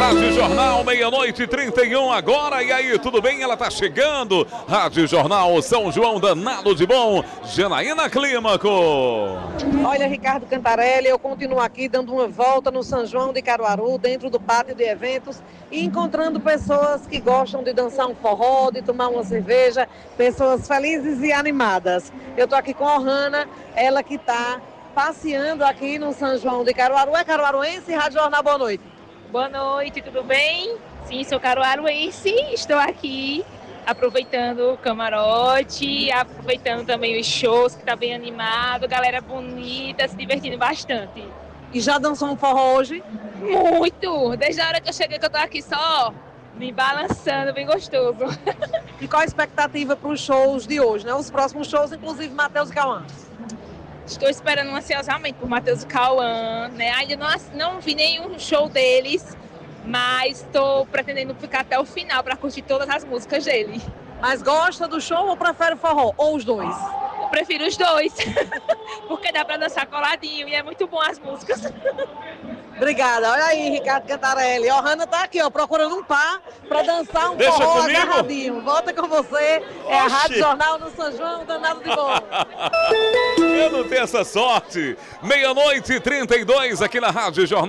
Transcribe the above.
Rádio Jornal, meia-noite e 31 agora. E aí, tudo bem? Ela tá chegando. Rádio Jornal São João, danado de bom. Janaína Clímaco. Olha, Ricardo Cantarelli, eu continuo aqui dando uma volta no São João de Caruaru, dentro do pátio de eventos, e encontrando pessoas que gostam de dançar um forró, de tomar uma cerveja, pessoas felizes e animadas. Eu tô aqui com a Ohana, ela que tá passeando aqui no São João de Caruaru. É caruaruense? Rádio Jornal, boa noite. Boa noite, tudo bem? Sim, sou caruaruense, estou aqui aproveitando o camarote, aproveitando também os shows, que tá bem animado, galera bonita, se divertindo bastante. E já dançou um forró hoje? Muito! Desde a hora que eu cheguei, que eu tô aqui só me balançando, bem gostoso. E qual a expectativa para os shows de hoje, né? Os próximos shows, inclusive Matheus e Cauã. Estou esperando ansiosamente por Matheus e Cauã, né? Ainda não vi nenhum show deles, mas estou pretendendo ficar até o final para curtir todas as músicas dele. Mas gosta do show ou prefere forró? Ou os dois? Eu prefiro os dois, porque dá para dançar coladinho e é muito bom as músicas. Obrigada. Olha aí, Ricardo Cantarelli. A Ohana tá aqui, ó, procurando um par para dançar um Deixa forró comigo. agarradinho. Volta com você. É a Oxi. Rádio Jornal no São João, danado de bom. Eu não tenho essa sorte. Meia-noite e 32 aqui na Rádio Jornal.